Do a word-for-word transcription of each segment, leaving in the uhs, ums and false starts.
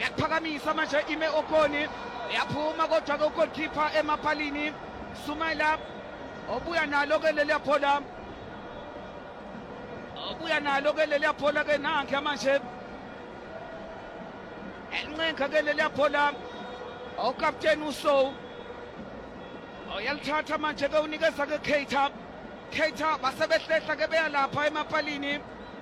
Uyaphakamisa manje Ime Okoni. Yaphuma kodwa ke goalkeeper emapalini. Sumaila obuya nalo ke leli phola. Obuya nalo ke leli phola ke nanke manje. Encenga ke leli phola. Ocaptain uSow. Oyalithatha manje ke unikeza ke Keita. Keita basebehlehla ke beya lapha emapalini.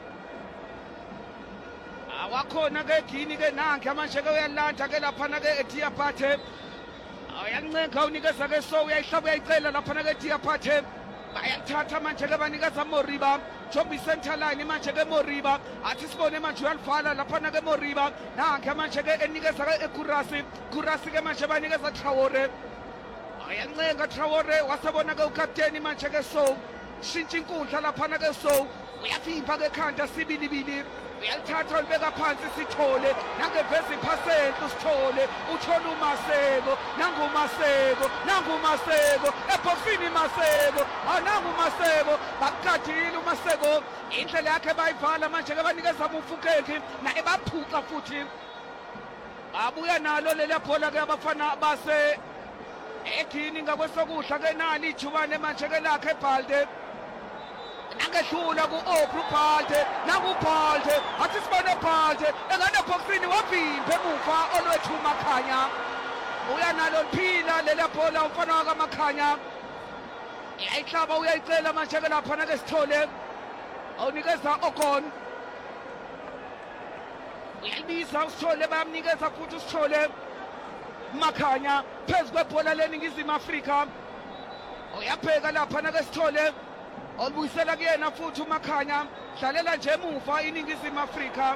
Awakhona ke Gini ke nanke manje ke uyalanda ke lapha na ke eTiapate. Ayancenga unikeza ke Sow uyayihlaba uyayicela lapha na ke eTiapate. Bayathatha manje ke banikeza Moriba. Jombi center line manje ke Moriba. Athi sibone manje uyalivala lapha na ke Moriba. Nanke manje ke enikeza ke eKurasi. Kurasi ke manje banikeza Traore. Ayancenga Traore wasebona ke ucaptain manje ke Sow. Shintsha inkundla lapha na ke Sow. Uyaphinda ke khanda sibilibili. Uyalithatha ulibeka phansi sithole nangevezi phasenti usithole uthola uMaseko nangu uMaseko nangu uMaseko eboxini Maseko anangu uMaseko bakadile uMaseko indlela yakhe bayivala manje ke banikeza umfukeki na ebaphuca futhi abuya nalo leli bhola ke abafana base eGini ngakwesokudla ke nali ijubane manje ke lakhe eBhalde nangehlula ku-Opru Phalte nangu-Phalte athi sibone Phalte engane boxini wabhimba emuva olwethu Makhanya uya nalo liphila leli bhola umfana wakaMakhanya yayihlaba uyayicela manje ke lapha na ke Sithole awunikeza Okon uyalibiza uSithole bayamnikeza futhi uSithole Makhanya phezu kwebhola leNingizimu Afrika uyabheka lapha na ke Sithole olubuyisela kuyena futhi uMakhanya dlalela nje emuva iNingizimu Afrika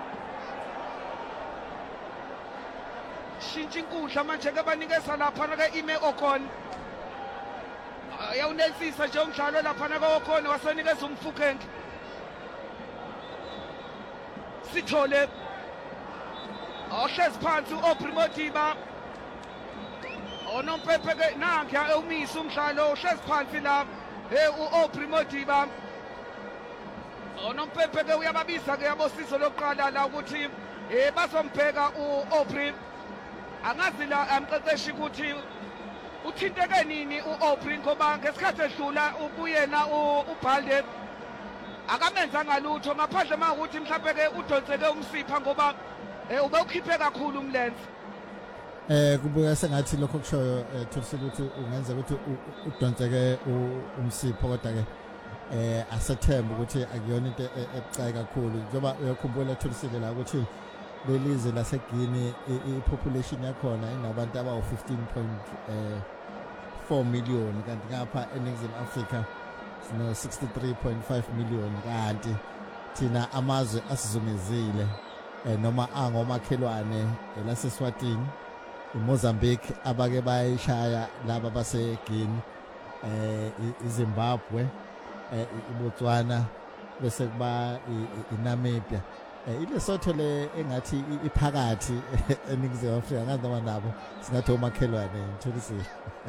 shintsha inkundla manje ke banikeza lapha na ke Ime Okon ayawunelisisa nje umdlalo lapha na ke Okon wasenikeza umfukenke Sithole ohlezi phansi uAubrey Modiba onompepe ke nanke ewumisa umdlalo ohlezi phansi la Eh uAubrey Modiba onompepe ke uyababiza ke yabosizo lokuqala la ukuthi eh bazombheka uAubrey angazi la amqeqeshi ukuthi uthinteke nini uAubrey ngoba ngesikhathi edlula ubuyena uBhalde akamenza ngalutho ngaphandle manje ukuthi mhlawumbe ke udonseke umsipha ngoba eh ube ukhiphe kakhulu umlenze eh kubuya sengathi lokho kushoyo Thulisile ukuthi ungenza ukuthi udonseke umsipho kodwa ke eh asethemba ukuthi akuyona into ebucayi kakhulu njengoba uyakhumbula Thulisile la ukuthi lelizwe laseGini ipopulation yakhona inabantu abawu fifteen point four million kanti ngapha eNingizimu Afrika sino sixty-three point five million kanti thina amazwe asizungezile noma angomakhelwane laseSwatini iMozambique abake bayishaya laba baseGini eh iZimbabwe iBotswana bese kuba iNamibia iLesotho le engathi iphakathi eNingizimu Afrika ngazi noma nabo singathi omakhelwane Thulisile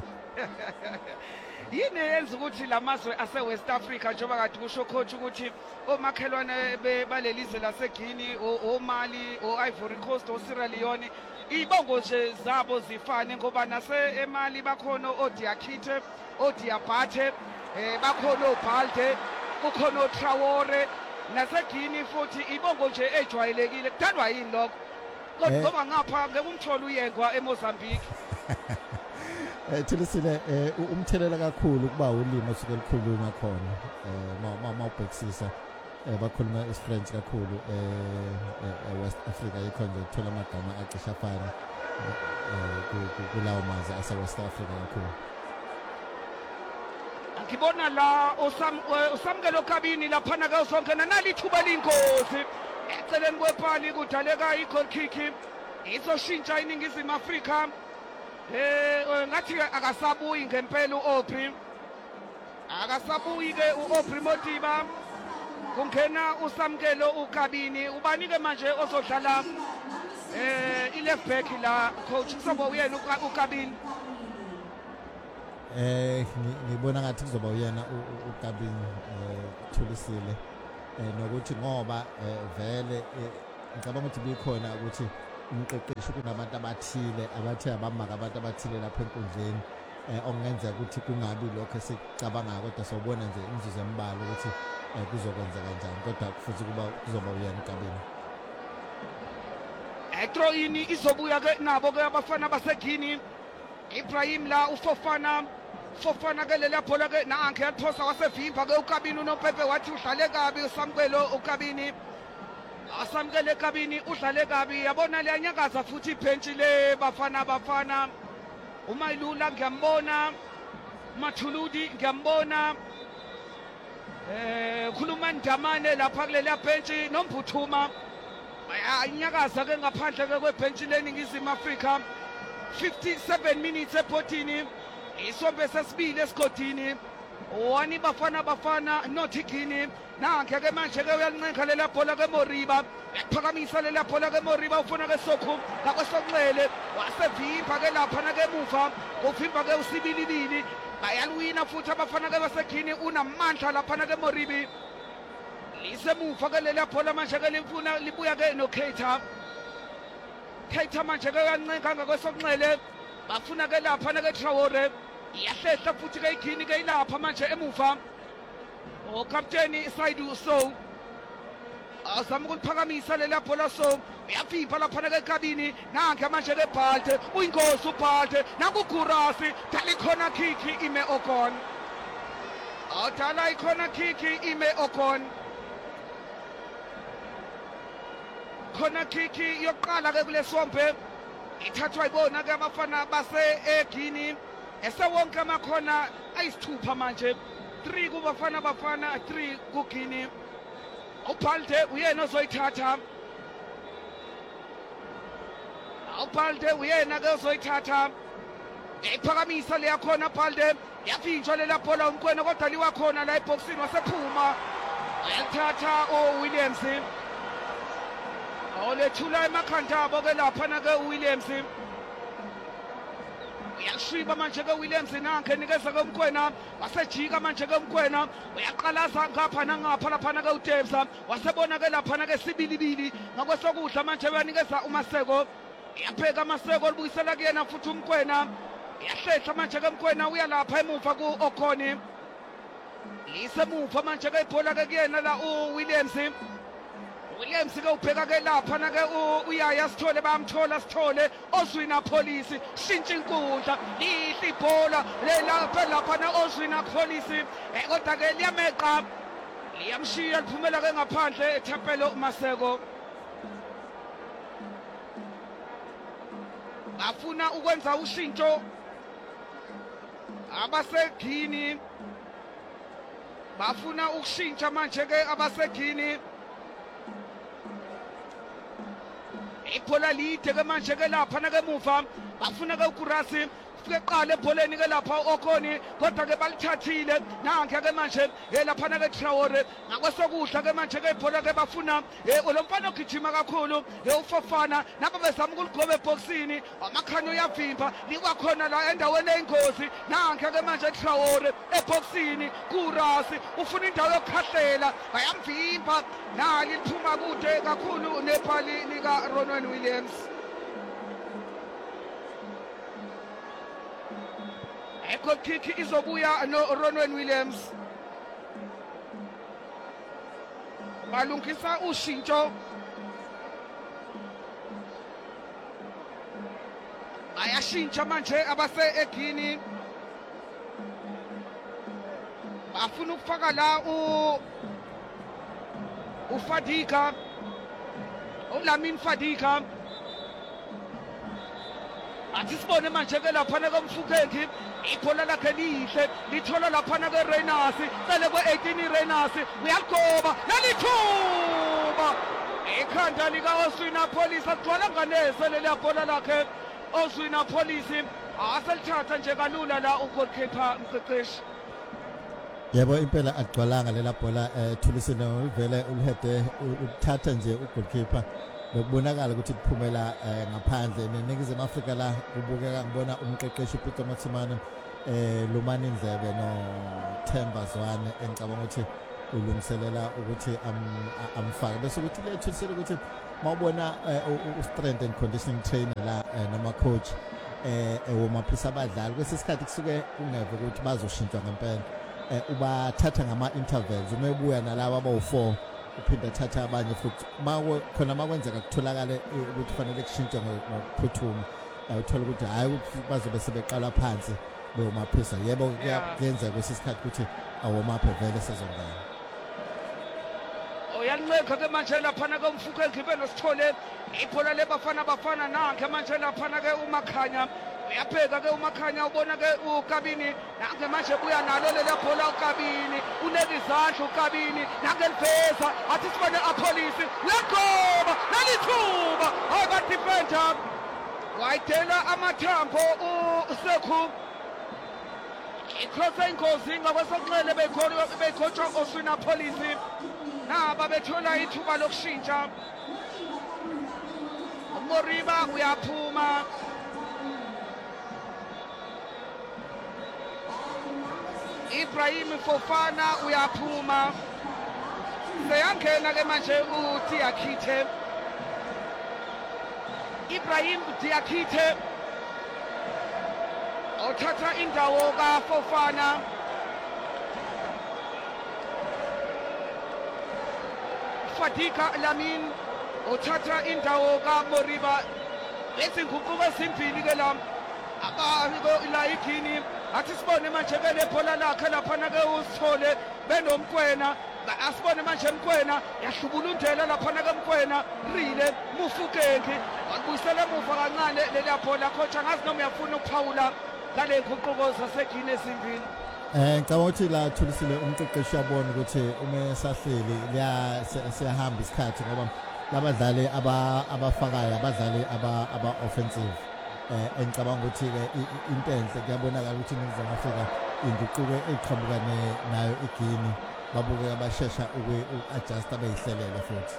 yini yenza ukuthi lamazwe ase West Africa njengoba kade kusho coach ukuthi omakhelwane balelizwe laseGini oMali oIvory Coast oSierra Leone ibongo nje zabo zifane ngoba nase eMali bakhona oDiakite oDiabate eh bakhona oBhalde kukhona oTraore naseGini futhi ibongo nje ejwayelekile kuthandwa yini lokho kodwa ngoba ngapha ngeke umthole uyengwa eMozambique eh Thulisile eh umthelela kakhulu kuba ulimi osuke likhuluma khona eh ma ubhekisisa eh bakhuluma isiFrench kakhulu eh West Africa ikhonje uthola amagama acisha afana eh kulawo mazwe ase West Africa kakhulu ngibona la osam usamkelo kabini lapha na ke sonke nali ithuba linkosi eceleni kwepali kudaleka igoal kick izoshintsha iNingizimu Afrika eh ngathi akasabuyi ngempela uAubrey akasabuyi ke uAubrey Modiba kungena usamkelo ukabini ubanike manje ozodlala eh i-left back la coach kuzoba uyena uKabini eh ngibona ngathi kuzoba uyena uKabini eh Thulisile eh nokuthi ngoba vele ngicabanga ukuthi bikhona ukuthi umqeqeshi kunabantu abathile abathe abamaka abantu abathile lapha enkundleni eh ongenza ukuthi kungabi lokho esicabanga kodwa sobona nje imizuzu emibala ukuthi kuzokwenza kanjani kodwa futhi kuba kuzoba uyena enkabeni etroyini izobuya ke nabo ke abafana basegini Ibrahim la uFofana Fofana ke lela bhola ke nanke yathosa wasevimba ke uKabini uNopepe wathi udlale kabi uSamkelo uKabini asamkele eKabini udlale kabi yabona liyanyakaza futhi ibhenchi le bafana bafana uMayilula ngiyambona Mathuludi ngiyambona eh khuluma Ndamane lapha kulela bhenchi noMbuthuma ayanyakaza ke ngaphandle ke kwebhenchi leNingizimu Afrika fifty-seven minutes ebhodini isombe sesibili esigodini wani bafana bafana nothigini nanke ke manje ke uyancenga lela bhola ke Moriba yakuphakamisa lela bhola ke Moriba ufuna ke Sokhu ngakwesonxele wasevimba ke lapha na ke muva uvimba ke usibilibili bayalwina futhi abafana ke basegini unamandla lapha na ke Moribi lisemuva ke lela bhola manje ke limfuna libuya ke no Keita Keita manje ke uyancenga ngakwesonxele bafuna ke lapha na ke Traore yahlehla futhi ke igini ke ilapha manje emuva o captain Saidu so azama ukuphakamisa lela bhola so uyafipha lapha na ke Kabini nanke manje ke Bhalte uyingozi uBhalte naku Gurasi dala ikhona kiki ime Ocon adala ikhona kiki ime Ocon khona kiki yokuqala ke kulesombe ithathwa ibona ke abafana base egini esewonke amakhona ayisithupha manje three kubafana bafana three kugini uBhalte uyena ozoyithatha uBhalte uyena ke ozoyithatha ephakamisa leya khona Bhalte yavinjwa lela bhola umkwena kodwa liwa khona la eboxini wasephuma ayathatha uWilliams olethula emakhanda abo ke lapha na ke uWilliams uyashiba manje ke Williams nanke nikeza ke umkwena wasejika manje ke umkwena uyaqalaza ngapha nangapha lapha na ke uDebza wasebona ke lapha na ke sibilibili ngakwesokudla manje bayanikeza uMaseko yapheka amaseko libuyisela kuyena futhi umkwena yahlehla manje ke umkwena uya lapha emuva ku Okhoni lisemuva manje ke ibhola ke kuyena la uWilliams Williams ke ubheka ke lapha na ke uyaya sithole bayamthola sithole Ozwina Police shintsha inkundla lihle ibhola lapha lapha na Ozwina Police kodwa ke liyameqa liyamshiya liphumela ke ngaphandle eThempelo Maseko bafuna ukwenza ushintsho abasegini bafuna ukushintsha manje ke abasegini ibhola lide ke manje ke lapha na ke muva bafuna ke uGurasi ufike qala ebholeni ke lapha Okhoni kodwa ke balithathile nanke ke manje lapha na ke Traore ngakwesokudla ke manje ke ibhola ke bafuna olomfana ogijima kakhulu uFofana nabo bezama ukuligoba eboxini amakhanyo uyavimba likwa khona la endaweni eyingozi nanke ke manje Traore eboxini Gurasi ufuna indawo yokukhahlela bayamvimba nali liphuma kude kakhulu nephali lika Ronwen Williams Eko kiki izobuya no Ronwen Williams balungisa ushintsho bayashintsha manje abase egini bafuna ukufaka la u uFadika uLamin Fadika athi sibone manje ke lapha na komfukeki ibhola lakhe lihle lithola lapha na ke Reyners cele kwe eighteen Reyners uyaligoba lalithuba ekhanda lika Ozwina Police agcwala nganese leli bhola lakhe Ozwina Police aselithatha nje kalula la ugoalkeeper Mqeqeshi yebo impela agcwalanga lela bhola Thulisile uvele ulihede uthatha nje ugoalkeeper lokubonakala ukuthi kuphumela ngaphandle neNingizimu Afrika la kubukeka ngibona umqeqeshi uPeter Mathimane eh Lumani Ndlebe no Themba Zwane engicabanga ukuthi ulungiselela ukuthi amfake bese ukuthi lethu ukuthi mawubona u-strength and conditioning trainer la noma coach eh ewomaphisa abadlali kwesisikhathi kusuke ungeve ukuthi bazoshintshwa ngempela eh ubathatha ngama intervals uma ebuya nalabo abawu four uphinda thatha abanye futhi mawe khona makwenzeka kutholakala ukuthi kufanele kushintshwe ngokuphuthuma uthola ukuthi hayi ukuthi bazobe sebeqala phansi bewomaphisa yebo kuyenza kwesisikhathi ukuthi awomaphe vele sezongena oyanceka ke manje lapha na komfuke ngibe nosithole ibhola lebafana bafana nanke manje lapha na ke umakhanya uyabheka ke umakhanya ubona ke uKabini nanke manje buya nalo leli bhola uKabini uneke izandla uKabini nanke liveza athi sibone apolice legoba lalithuba aba defender wayidela amathambo uSekhu ikhosa ingozi ngakwesokunxele bekhona bekhotshwa ofina police naba bethola ithuba lokushintsha Moriba uyaphuma Ibrahim Fofana uyaphuma seyangena ke manje uDiakite Ibrahim Diakite othatha indawo kaFofana Fadika Lamin othatha indawo kaMoriba ezinguquko ezimbili ke la abako la igini athi sibone manje ke lebhola lakhe lapha na ke usithole benomkwena asibone manje Mkwena yahlubulundela lapha na ke Mkwena rile Mufukeki wabuyisela muva kancane leli bhola coach angazi noma uyafuna ukuphawula ngale nguquko zasegini ezimbili Eh ngicabanga ukuthi la thulisile umqeqeshi yabona ukuthi uma esahleli liya siyahamba isikhathi ngoba labadlali aba abafakayo abadlali aba aba offensive eh engicabanga ukuthi ke into enhle kuyabonakala ukuthi iNingizimu Afrika inguquko eqhamuka nayo igini babuke abashesha uku-adjust abayihlelela futhi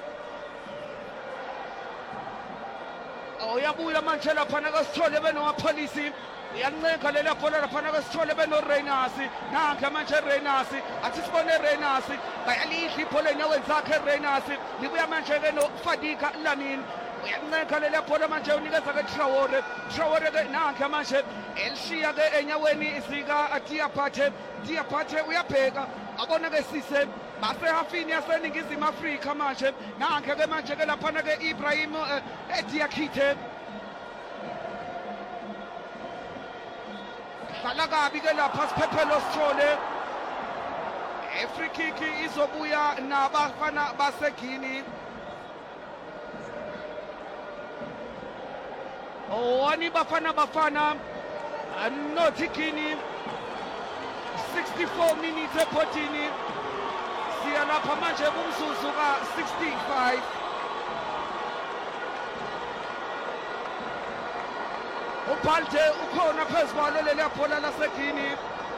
oyabuya manje lapha na kasithole benomapolice uyancenga lela bhola lapha na kasithole benoReyners nanke manje Reyners athi sibone Reyners bayalidla ibhola enyaweni zakhe Reyners libuya manje ke noFadika Lamin uyancenga lela bhola manje unikeza ke Traore Traore ke nanke manje elishiya ke enyaweni zika Diapate Diapate uyabheka abona ke sise base hafini yaseNingizimu Afrika manje nanke ke manje ke lapha na ke Ibrahim Diakite hlala kabi ke lapha siphephelo sithole free kick izobuya nabafana basegini owani bafana bafana anothikini sixty-four minutes ebhodini siya lapha manje kumzuzu ka sixty-five uPalte ukhona phezulu leli bhola lasegini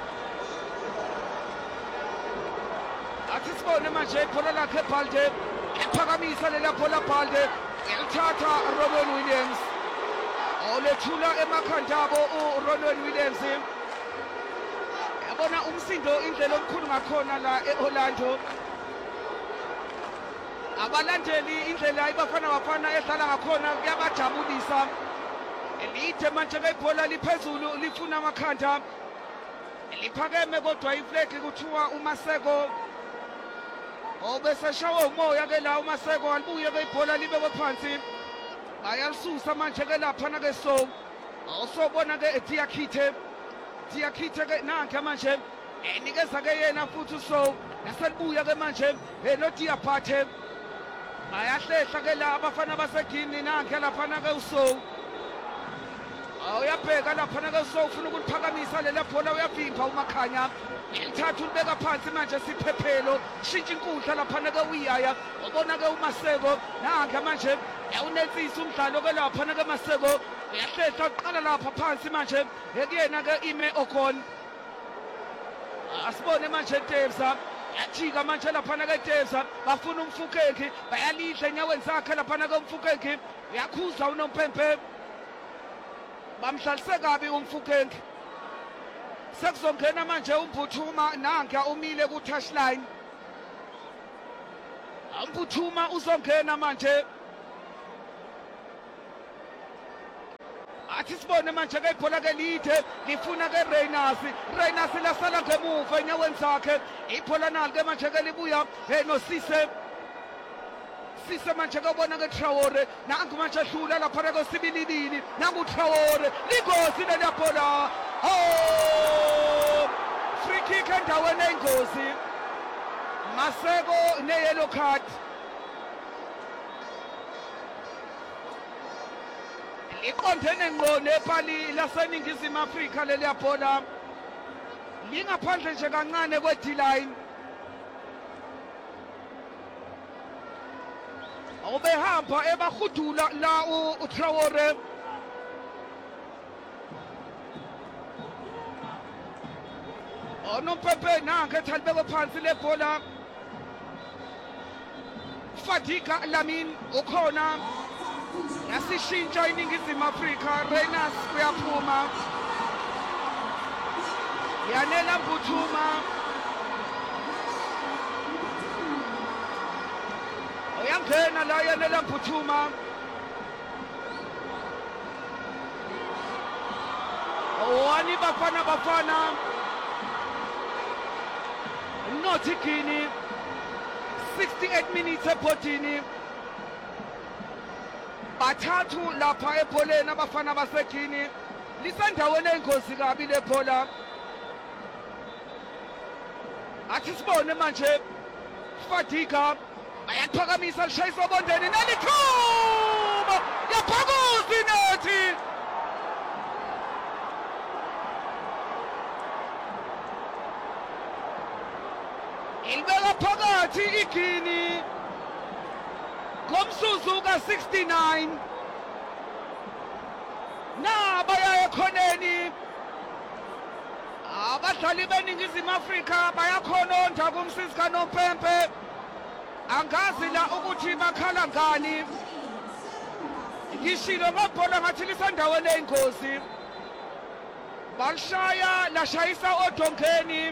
athi sibone manje ibhola lakhe Palte ephakamisa leli bhola Palte elithatha Ronwen Williams olethula emakhanda abo uRonwen Williams yabona umsindo indlela omkhulu ngakhona la eOrlando abalandeli indlela ayibafana bafana edlala ngakhona kuyabajabulisa elithe manje ke ibhola liphezulu lifuna amakhanda liphakeme kodwa iflag kuthiwa uMaseko obese shawa umoya ke la uMaseko alibuye ke ibhola libekwe phansi bayalisusa manje ke lapha na ke so awusobona ke Diakite Diakite ke nanke manje enikeza ke yena futhi so yaselibuya ke manje no Diapate bayahlehla ke la abafana basegini nanke lapha na ke uso awuyabheka lapha na ke so ufuna ukuliphakamisa lela bhola uyavimba umakhanya elithatha ulibeka phansi manje siphephelo shintsha inkundla lapha na ke uyaya ubona ke uMaseko nanke manje awunensisa umdlalo ke lapha na ke Maseko uyahlehla uqala lapha phansi manje ekuyena ke Ime Okon asibone manje Tebza yajika manje lapha na ke Tebza bafuna umfukeki bayalidla enyaweni zakhe lapha na ke umfukeki uyakhuza uNompempe bamhlalise kabi umfukeki sekuzongena manje uMphuthuma nanka umile ku touchline uMphuthuma uzongena manje athi sibone manje ke ibhola ke lide lifuna ke Reyners Reyners lasala ngemuva enyaweni zakhe ibhola nalo ke manje ke libuya hey noSise Sise manje ke ubona ke Traore nangu manje hlula lapha ke sibilibili nangu Traore ligosi le bhola oh free kick endaweni engozi Maseko ne yellow card iqondene ngqo nepali laseningizimu Afrika leli bhola lingaphandle nje kancane kwe D-line ubehamba ebahudula la uTraore onompepe nange thalibeke phansi le bhola Fadiga Lamin ukhona yasishintsha iningizimu Afrika Reyners uyaphuma Yanela Mbuthuma uyangena la Yanela Mbuthuma owani bafana bafana Naughty Guinea sixty-eight minutes ebhodini bathathu lapha ebholeni abafana baseGuinea lisendaweni engozi kabi lebhola athi sibone manje Fadiga bayaphakamisa lishayisa obondeni nalithuba yaphakuza inethi ilibeka phakathi iGuinea ngomsuzu ka sixty-nine nabaya ekhoneni abadlali beningizimu Afrika bayakhononda kumsisi kaNompempe angazi la ukuthi bakhala ngani ngishilo ngobhola ngathi lisendaweni engozi balishaya lashayisa odongeni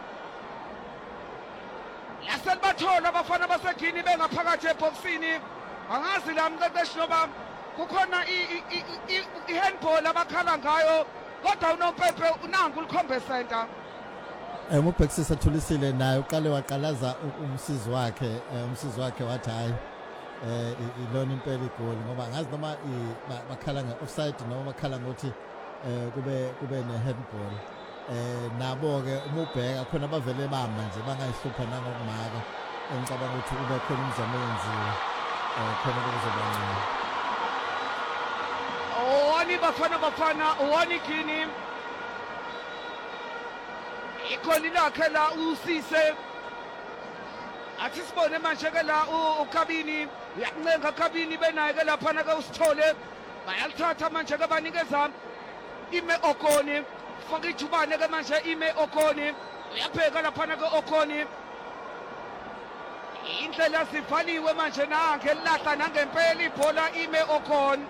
yaselibathola abafana baseGuinea bengaphakathi eboxini angazi la mqeqeshi noba kukhona i-handball abakhala ngayo kodwa uNompempe unangu likhombe center eh uBhexis athulisile naye uqale waqalaza umsizi wakhe umsizi wakhe wathi hayi eh ilona impela igoli ngoba ngazi noma bakhala ngeoffside noma bakhala ngokuthi eh kube kube nehandball eh nabo ke uma ubheka khona bavele bamba nje bangayihlupha nangokumaka engicabanga ukuthi ube khona umzamo wenziwe eh khona kuzoba ngcono owani bafana bafana owani Guinea ikholi lakhe la uSise athi sibone manje ke la uKabini uyancenga Kabini benaye ke lapha na ke usithole bayalithatha manje ke banikeza ime Okoni faka ijubane ke manje ime Okoni uyabheka lapha na ke Okoni indlela sivaliwe manje nange lahla nangempela ibhola ime Okoni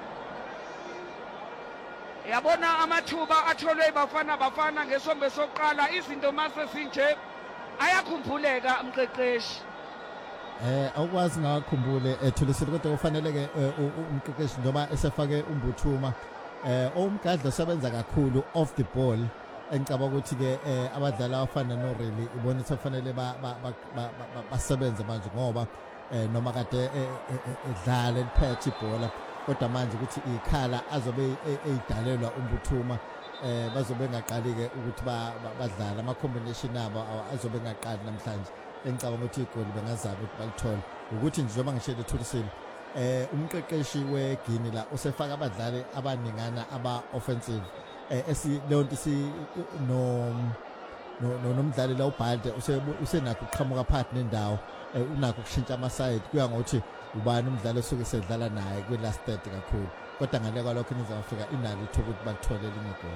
yabona amathuba atholwe bafana bafana ngesombe sokuqala izinto mase sinje ayakhumbuleka umqeqeshi eh awukwazi ngakukhumbule ethulisile kodwa kufanele ke umqeqeshi njengoba esefake uMbuthuma eh umgadla osebenza kakhulu off the ball engicabanga ukuthi ke abadlali abafana noReilly ibona ukuthi kufanele basebenze manje ngoba noma kade edlala eliphethe ibhola kodwa manje ukuthi ikhala azobe eyidalelwa uMbuthuma eh bazobe ngaqali ke ukuthi badlala ama combination abo azobe ngaqali namhlanje engicabanga ukuthi igoli bengazaba ukuthi balithola ukuthi nje njengoba ngishele ethulisile eh umqeqeshi weGuinea la usefaka abadlali abaningana aba offensive eh esi leonto si no no nomdlali la uBalde usenakho uqhamuka phakathi nendawo unakho ukushintsha ama side kuya ngokuthi ubani umdlalo osuke sedlala naye kwe last third kakhulu kodwa ngale kwalokho ininzi Afrika inalo ithuba ukuthi balithole elinye igoli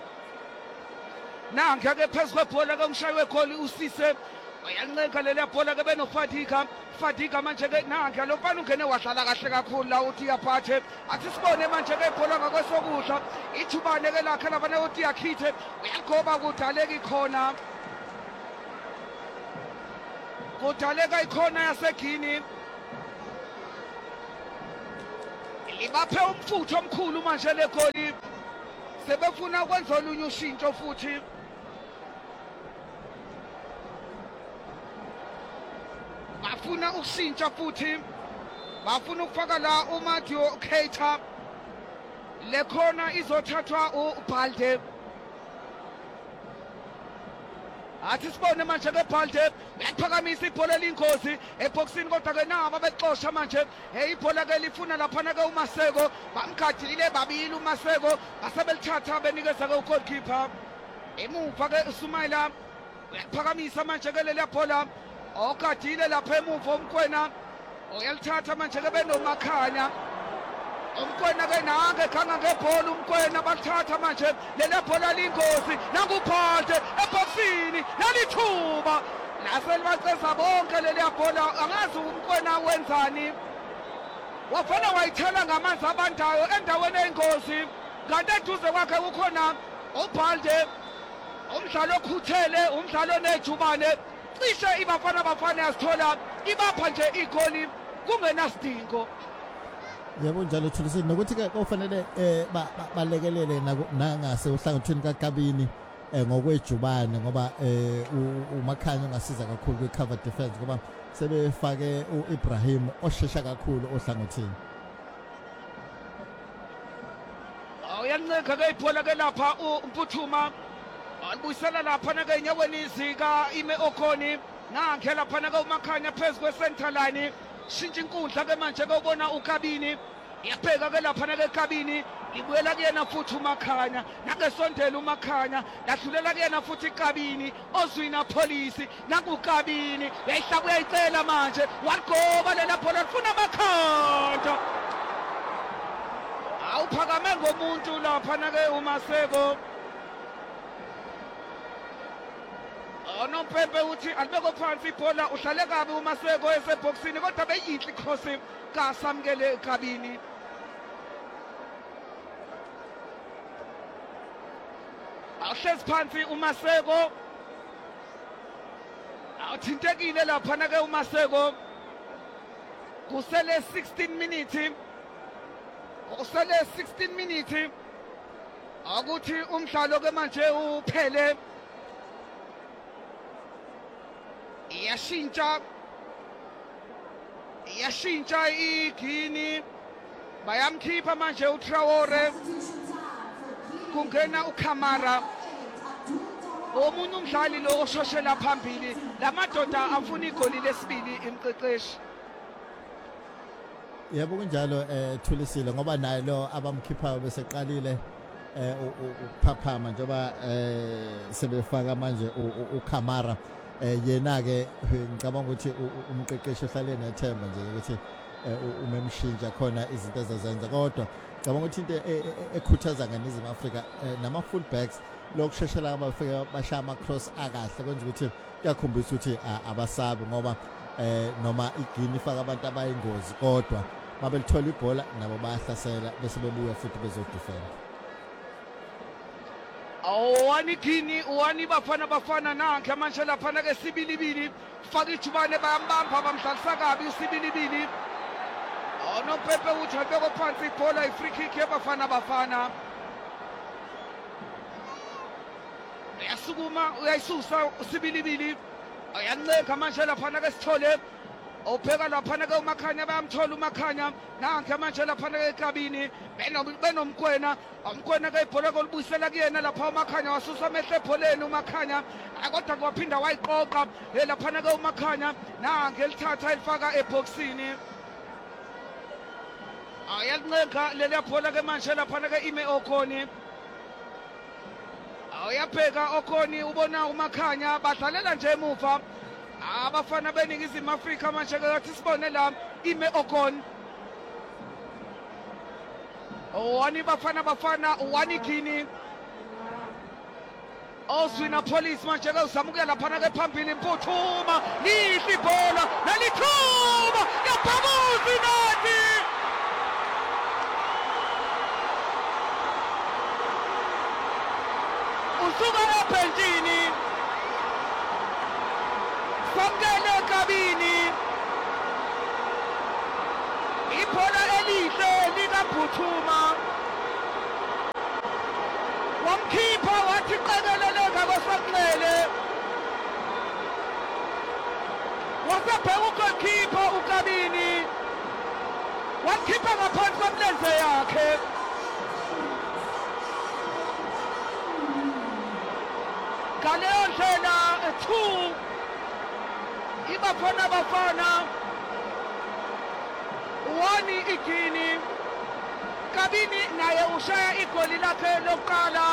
nange ke phezulu kwebhola ke umshayi wegoli uSise uyancenga leli bhola ke benoFadiga Fadiga manje ke nange lo bani ungene wadlala kahle kakhulu la uthi yaphathe athi sibone manje ke ibhola ngakwesokudla ithubane ke lakhe labane uthi yakhithe uyagoba kudaleka ikhona kudaleka ikhona yaseGuinea libaphe umfutho omkhulu manje legoli sebefuna ukwenza olunye ushintsho futhi bafuna ukushintsha futhi bafuna ukufaka la uMatteo Keita le khona izothathwa uBalde athi sibone manje ke Balde uyaphakamisa ibhola elingozi eboxini kodwa ke nabo bexosha manje hey ibhola ke lifuna lapha ke uMaseko bamgadile babili uMaseko basebelithatha benikeza ke ugoalkeeper emuva ke Sumaila uyaphakamisa manje ke leli bhola ogadile lapha emuva umkwena uyalithatha manje ke benoMakhanya umkwena ke nange khanga ngebhola umkwena bathatha manje leli bhola lingozi nanguBalde eboxini nalithuba naselibaceza bonke leli bhola angazi umkwena wenzani wafana wayithela ngamanzi abandayo endaweni engozi kanti eduze kwakhe kukhona uBalde umdlalo okhuthele umdlalo nejubane cishe ibafana bafana yasithola ibapha nje igoli kungenasidingo. Yebo njalo Thulisile nokuthi ke kufanele eh balekelele nangase uhlangothweni kaGabini ngokwejubane ngoba eh uMakhanya ungasiza kakhulu kwi cover defense ngoba sebefake uIbrahim oshesha kakhulu ohlangothini. Awuyanceka ke ibhola ke lapha uMphuthuma albuyisela lapha na ke enyaweni zika Ime Okoni nange lapha na ke uMakhanya phezulu kwe-center line shintsha inkundla ke manje ke ubona uKabini iyabheka ke lapha na ke Kabini ibuyela kuyena futhi uMakhanya nakesondela uMakhanya ladlulela kuyena futhi iKabini ozwina police nakuKabini yayihlaba uyayicela manje waligoba lela bhola lifuna amakhanda awuphakame ngomuntu lapha na ke uMaseko onompempe uthi alibeko phansi ibhola uhlale kabi uMaseko eseboxini kodwa beyinhle cross kasamkele Kabini awuhlezi phansi uMaseko awuthintekile lapha na ke uMaseko kusele sixteen minutes kusele sixteen minutes akuthi umdlalo ke manje uphele iyashintsha iyashintsha iGini bayamkhipha manje uTraore kungena uKhamara omunye umdlali lo oshoshela phambili lamadoda afuna igoli lesibili imqeqeshi. Yebo kunjalo eh Thulisile ngoba naye lo abamkhiphayo beseqalile eh ukuphaphama njengoba eh sebefaka manje uKhamara eh yena ke ngicabanga ukuthi umqeqeshi ohlale nethemba nje ukuthi umemshintsha khona izinto ezazenza kodwa ngicabanga ukuthi into ekhuthaza ngeNingizimu Afrika nama fullbacks lokusheshela abafika bashaya ama cross akahle kwenza ukuthi kuyakhombisa ukuthi abasabi ngoba eh noma iGini ifaka abantu abayingozi kodwa mabelithola ibhola nabo bayahlasela bese bebuya futhi bezodefend. Awani Gini uwani bafana bafana nanke manje lapha na ke sibilibili faka ijubane bayambamba bamdlalisa kabi usibilibili onompempe uthi abeko phansi ibhola i-free kick yabafana bafana uyasukuma uyayisusa usibilibili ayanceka manje lapha na ke sithole obheka lapha na ke uMakhanya bayamthola uMakhanya nanke manje lapha na ke Kabini benomkwena umkwena ke ibhola kolibuyisela kuyena lapha uMakhanya wasusa amehlo ebholeni uMakhanya kodwa kwaphinda wayiqoqa lapha na ke uMakhanya nange lithatha elifaka eboxini ayalincenga leli bhola ke manje lapha na ke Ime Okoni awuyabheka Okoni ubona uMakhanya badlalela nje emuva abafana beNingizimu Afrika manje ke athi sibone la Ime Okoni owani bafana bafana owani Gini ozwina police manje ke uzamukela lapha na ke phambili Mphuthuma lihle ibhola nalithuba yabhamuzi nathi usuka ebhentshini samkele Kabini ibhola elihle likaPhuthuma wathi qekeleleka kosakunxele wasebheka ugoalkeeper uKabini wakhipha ngaphansi kwemlenze yakhe ngaleyo ndlela two iBafana Bafana one iGini Kabini naye ushaya igoli lakhe lokuqala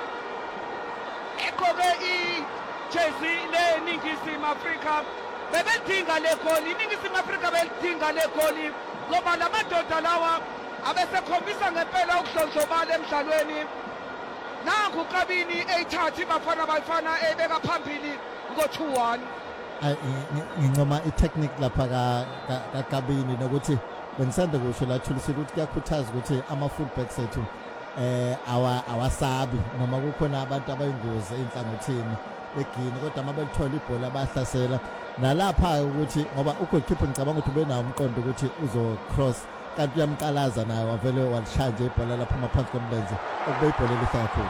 egqoke ijezi leNingizimu Afrika bebedinga le goli iNingizimu Afrika belidinga le goli ngoba lamadoda lawa abesekhombisa ngempela ukuhlonzobala emdlalweni nangu Kabini eyithatha iBafana Bafana ebeka phambili ngo two one Ay ngincoma itechnique lapha ka kaKabini nokuthi bengisanda kusho la thulisile ukuthi kuyakhuthaza ukuthi ama fullbacks ethu eh awa awasabi noma kukhona abantu abayingozi enhlangothini egini kodwa mabelithola ibhola bayahlasela nalapha ukuthi ngoba ugoalkeeper ngicabanga ukuthi ubenawo umqondo ukuthi uzo cross kanti uyamqalaza naye wavele walishaya nje ibhola lapha maphansi komlenze okube ibhola elihle kakhulu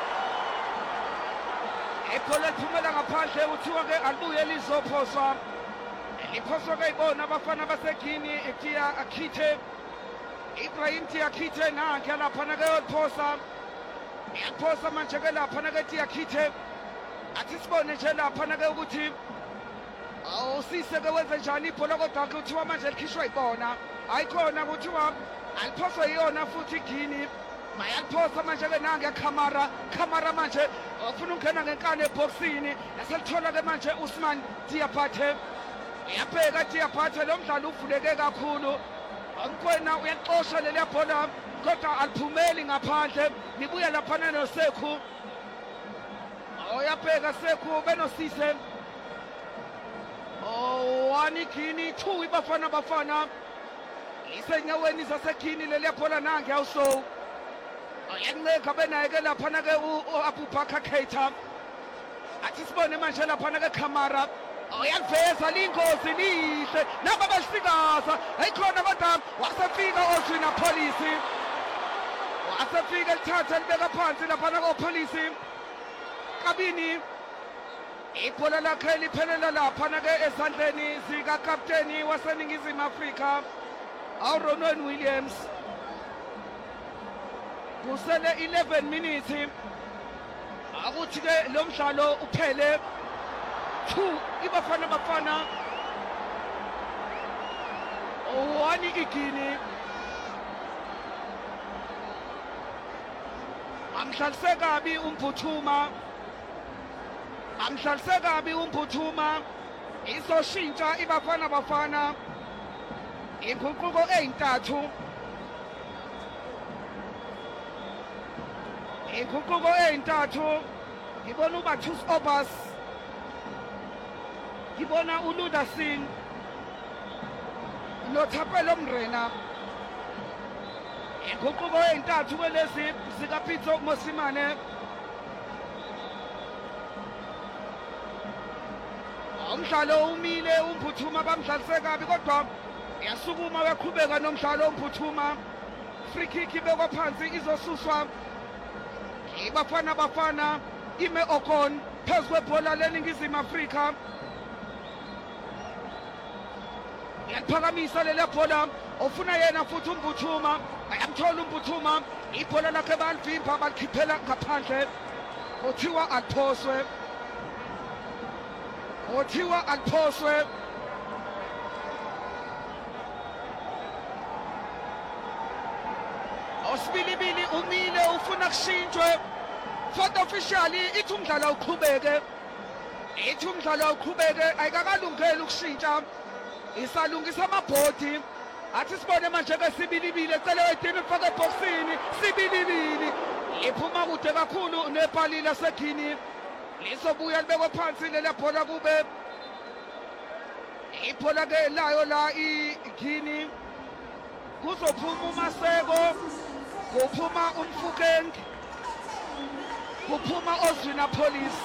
ibhola liphumela ngaphandle uthiwa ke alibuye lizophoswa liphoswa ke ibona abafana baseGini eTia Akhithe Ibrahim Tia Akhithe nanke lapha na ke yophosa yaphosa manje ke lapha na ke Tia Akhithe athi sibone nje lapha na ke ukuthi awusise ke wenze njani ibhola kodwa ke uthiwa manje likhishwa ibona ayikhona kuthiwa aliphoswa yona futhi iGini mayaliphosa manje ke nange Khamara Khamara manje ufuna ukungena ngenkani eboxini yaselithola ke manje Usman Diabate uyabheka Diabate lo mdlalo uvuleke kakhulu ankwena uyaxosha leli bhola kodwa aliphumeli ngaphandle nibuya lapha noSekhu uyabheka Sekhu benosise oh one iGini two iBafana Bafana isenyaweni zaseGini leli bhola nange awuso ayanqeka benaye ke lapha na ke uAbubakar Keita athi sibone manje lapha na ke Khamara uyaliveza lingozi lihle naba basikaza ayikhona kodwa wasefika oSwina Police wasefika lithatha libeka phansi lapha na kopolice Kabini ibhola lakhe liphelela lapha na ke esandleni sika captain waseNingizimu Afrika uRonwen Williams kusele eleven minutes akuthi ke lo mdlalo uphele two iBafana Bafana one iGini amhlalise kabi umphuthuma amhlalise kabi umphuthuma isoshintsha iBafana Bafana inguquko eyintathu inguquko eyintathu ngibona uBathus Obas ngibona uLuda Singh noThapelo Mrena inguquko eyintathu kwelezi zika Pitso Mosimane umdlalo umile umphuthuma bamdlalise kabi kodwa yasukuma weqhubeka nomdlalo umphuthuma free kick ibekwa phansi izosuswa iBafana Bafana ime Okon phezu kwebhola leNingizimu Afrika yaliphakamisa leli bhola ofuna yena futhi umphuthuma ayamthola umphuthuma ibhola lakhe balivimba balikhiphela ngaphandle uthiwa aliphoswe uthiwa aliphoswe osibilibili umile ufuna kushintshwe fourth official ithi umdlalo uqhubeke ithi umdlalo uqhubeke ayikakalungeli ukushintsha isalungisa amabhodi athi sibone manje ke sibilibili ecele wedini ufake eboxini sibilibili iphuma kude kakhulu nebhali laseGini lizobuya libekwe phansi leli bhola kube ibhola ke layo la iGini kuzophuma uMaseko kuphuma uMfukeng kuphuma oSwina Police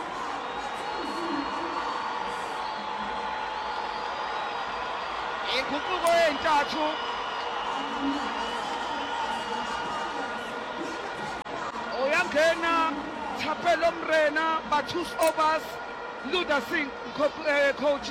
inguquko eyintathu uyangena Thapelo Mrena Batus Overs Luda Singh co- eh, coach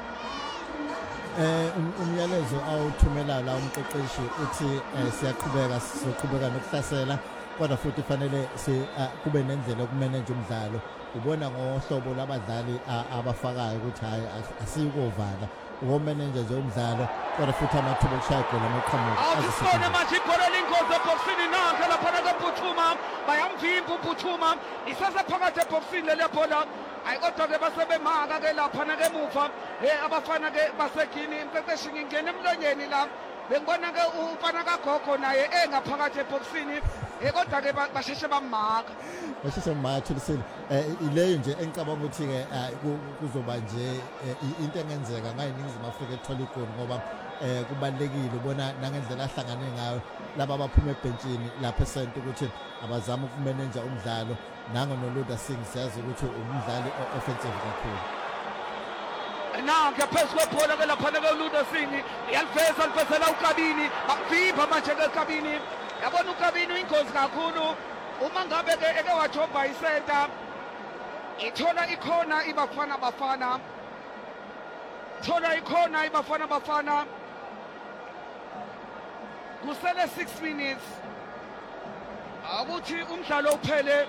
eh um- umyalezo awuthumela la umqeqeshi uthi eh, siyaqhubeka sizoqhubeka nokuhlasela kodwa futhi fanele si ah, kube nendlela yokumanage umdlalo ubona ngohlobo labadlali ah, abafakayo ukuthi hayi as- asiyikovala uwomanage nje umdlalo kodwa futhi amathuba okushaya igoli amaqhamuka Awusibone manje ibhola lingozi eboxini nanke lapha ke Phuthuma bayamvimba uPhuthuma isase phakathi eboxini le bhola ayi kodwa ke basebemaka ke lapha ke emuva eh abafana ke basegini imqeqeshi ngingena emlonyeni la bengibona ke umfana kaGogo naye engaphakathi eboxini eh kodwa ke ba- basheshe bamaka Bashise mathulisile eh ileyo nje engicabanga ukuthi ke ah, ku- kuzoba nje eh, i- into engenzeka ngayiningizimu Afrika ethola igoli ngoba eh kubalekile ubona nangendlela ahlangane ngayo laba abaphuma ebhentsini lapha esente ukuthi abazama ukumanage umdlalo nango noLuda Singh siyazi ukuthi umdlali o- offensive kakhulu nanke phezu kwebhola ke lapha ke uLuda Singh yaliveza alifezela uKabini bamvimba manje ke uKabini yabona uKabini uyingozi kakhulu uma ngabe ke eke wajoba isenta ithola ikhona ibafana bafana thola ikhona ibafana bafana kusele six minutes akuthi umdlalo uphele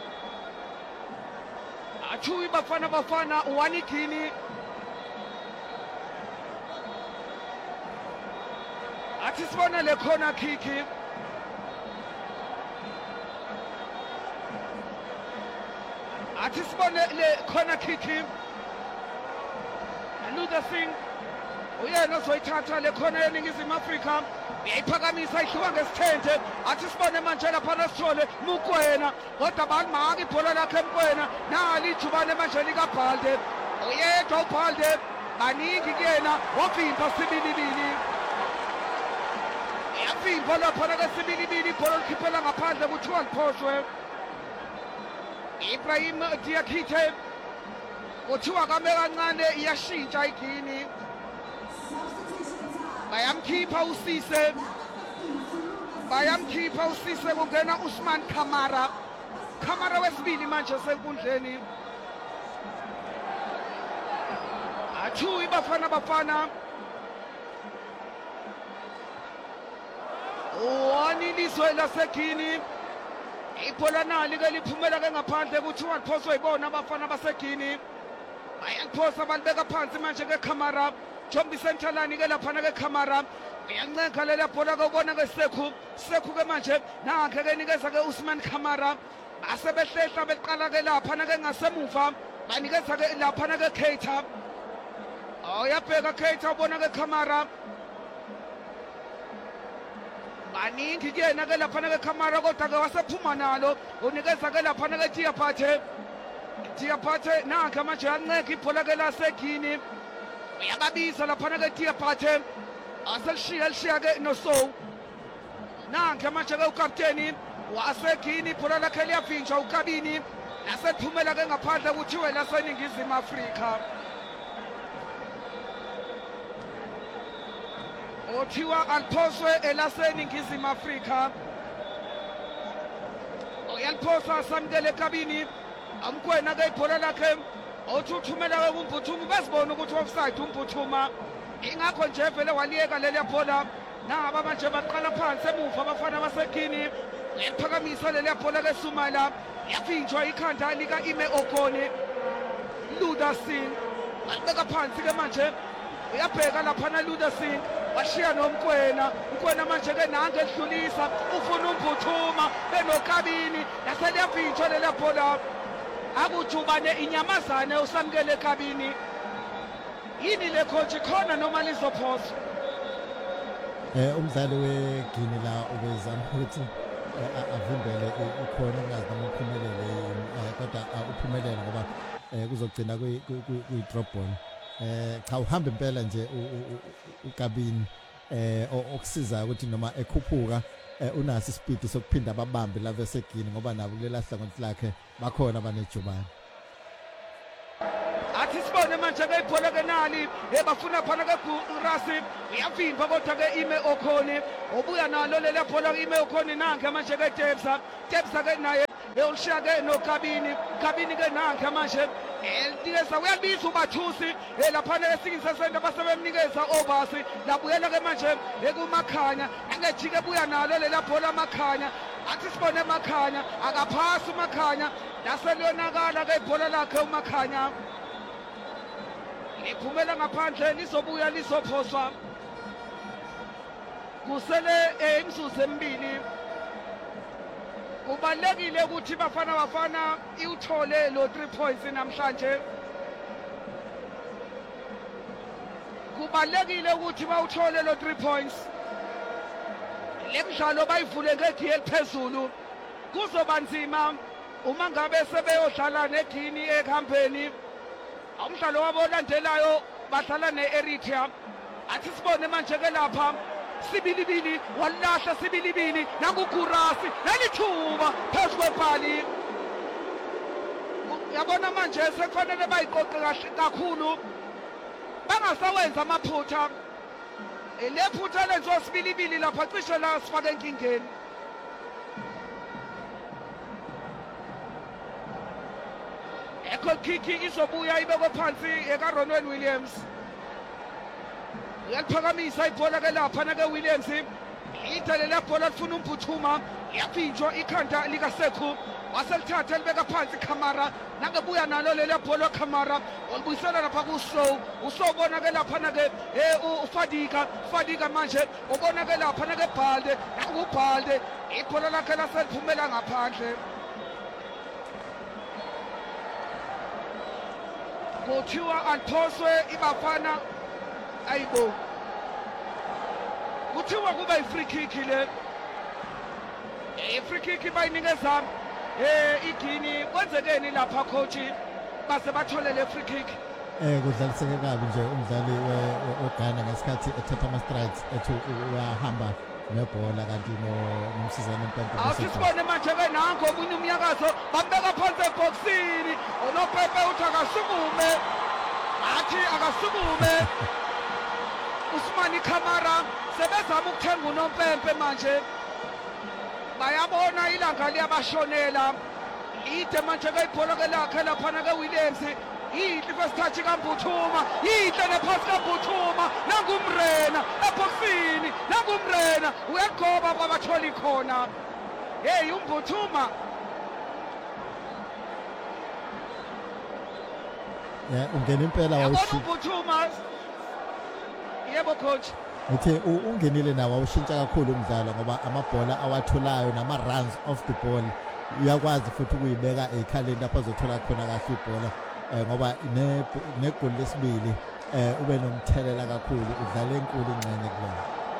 athu ibafana bafana one igini athi sibona le corner kick athi sibone le corner kick Luda Singh uyena ozoyithatha le corner yeningizimu Afrika uyayiphakamisa ihluka ngesithende athi sibone manje lapha nasithole Mukwena kodwa balimaka ibhola lakhe Mukwena nali ijubane manje likaBhalde uyedwa uBhalde baningi kuyena wavimba sibilibili yavimba lapha ke sibilibili ibhola likhiphela ngaphandle kuthiwa liphoshwe Ibrahim Diakite kuthiwa kame kancane iyashintsha igini bayamkhipha uSise bayamkhipha uSise kungena Usman Kamara Kamara wesibili manje senkundleni athu ibafana bafana wani lizwe lasegini ibhola nali ke liphumela ke ngaphandle kuthiwa liphoswa ibona abafana basegini bayaliphosa balibeka phansi manje ke Kamara Jombi Sentalani ke lapha ke Kamara uyancenga leli bhola ke ubona ke Sekhu Sekhu ke manje nanke ke nikeza ke Usman Kamara asebehlehla beqala ke lapha ke ngasemuva banikeza ke lapha ke Keita awuyabheka Keita ubona ke Kamara baningi kuyena ke lapha ke Kamara kodwa ke wasephuma nalo unikeza ke lapha ke Diapate Diapate nanke manje yanceka ibhola ke lasegini uyababiza lapha ke Diapate aselishiya lishiya ke noSow nanke manje ke ukapteni wasegini ibhola lakhe liyavinjwa uKabini nasephumela ke ngaphandle kuthiwe laseningizimu Afrika othiwa aliphoswe elaseningizimu Afrika uyaliphosa samkele Kabini amkwena ke ibhola lakhe othuthumela ke uMphuthuma bazibona ukuthi offside uMphuthuma ingakho nje vele waliyeka leli bhola naba manje baqala phansi emuva abafana basegini yaphakamisa leli bhola ke Sumala yavinjwa ikhanda lika Ime Okone Luda Singh alibeka phansi ke manje uyabheka lapha na Luda Singh washiya nomkwena ukwena manje ke nange edlulisa ufuna uMphuthuma benokabini yaseliyavinjwa leli bhola akujubane inyamazane usamkele Kabini yini le coach khona noma lizophoswa eh umdlali wegini la ubezama ukuthi eh, a- avimbele i- ikhona ungazi noma uphumelele yini, eh, kodwa ah, uphumelele ngoba eh, kuzogcina kuyi- kuyi- kuyi- kuyi drop ball eh cha uhamba impela nje u- u- u- uKabini eh o- okusiza ukuthi noma ekhuphuka eh, unaso ispeed sokuphinda babambe la vesegini ngoba nabo kulela hlangothi lakhe bakhona abanejubane athi sibone manje ke ibhola ke nali ebafuna phana ke Rasi uyavimba kodwa ke Ime Okone obuya nalo leli bhola Ime Okone nange manje ke Tebsa Tebsa ke naye eyolishiya ke noKabini Kabini ke nakhe manje elikeza uyalibiza uBathusi laphana esingise sento basebemnikeza obasi labuyela ke manje ekumakhanya angejike buya nalo lela bhola amakhanya athi sibone emakhanya akaphasi umakhanya laseliyonakala ke ibhola lakhe umakhanya liphumela ngaphandle lizobuya lizophoswa kusele imzuzu emibili kubalekile ukuthi bafana bafana iuthole lo three points namhlanje kubalekile ukuthi bawuthole lo three points lemidlalo bayivule ngegiye eliphezulu kuzoba nzima uma ngabe sebeyodlala negini ekhambeni umdlalo wabo olandelayo badlala ne-Eritrea athi sibone manje ke lapha sibilibili walahla sibilibili nangugurasi nelithuba phezu kwebhali yabona manje sekufanele bayiqoqe kahle kakhulu bangasawenza amaphutha lephutha lenziwa sibilibili lapha cishe la sifake enkingeni ekho kiki izobuya ibekwe phansi ekaRonwen Williams uyaliphakamisa ibhola ke lapha na ke Williams idale la bhola lifuna umphuthuma yaphinjwa ikhanda likaSekhu waselithatha libeka phansi Khamara nangebuya nalo leli bhola Khamara olibuyisela lapha kuSow usobona ke lapha na ke uFadika Fadika manje ubona ke lapha na ke Bhalde nakubhalde ibhola lakhe laseliphumela ngaphandle kuthiwa aliphoswe ibafana ayibo kuthiwa kuba i-free kick le i-free kick bayinikeza eh igini kwenzekeni lapha coach base bathole le free kick eh kudlaliseke kabi nje umdlali weGhana ngesikhathi ethatha ama strides ethi uyahamba nebhola kanti nomsizana uMpempe asisibone manje ke nango omunye umnyakazo bambeka phansi eboxini unoPepe uthi akasukume athi akasukume Usmani Khamara sebezama ukuthenga unoMpempe manje bayabona ilanga liyabashonela ide manje ke ibhola ke lakhe lapha na ke Williams yihle first touch kaMbuthuma yihle nepasi kaMbuthuma nangumrena eboxini nangumrena uyagoba babatholi khona hey uMbuthuma yeah ungena impela wawushintsha uMbuthuma yebo coach uthe ungenile nawo awushintsha kakhulu umdlalo ngoba amabhola awatholayo nama runs off the ball uyakwazi futhi ukuyibeka ekhaleni lapho azothola khona kahle ibhola ngoba negoli lesibili eh ube nomthelela kakhulu udlala enkulu ingcenye kulona